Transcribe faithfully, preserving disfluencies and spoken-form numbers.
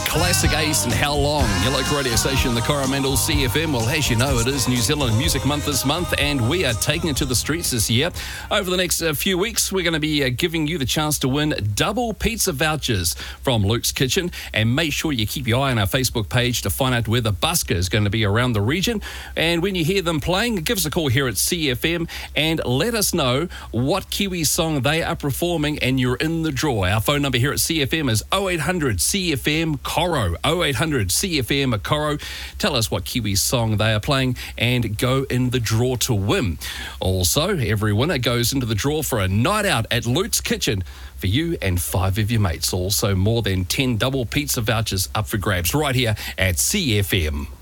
classic ace and how long? Your local radio station, the Coromandel C F M. Well, as you know, it is New Zealand Music Month this month, and we are taking it to the streets this year. Over the next uh, few weeks, we're going to be uh, giving you the chance to win double pizza vouchers from Luke's Kitchen, and make sure you keep your eye on our Facebook page to find out where the busker is going to be around the region. And when you hear them playing, give us a call here at C F M and let us know what Kiwi song they are performing, and you're in the draw. Our phone number here at C F M is oh eight hundred C F M Coro, oh eight hundred C F M Coro. Tell us what Kiwi song they are playing and go in the draw to win. Also, every winner goes into the draw for a night out at Luke's Kitchen for you and five of your mates. Also, more than ten double pizza vouchers up for grabs right here at C F M.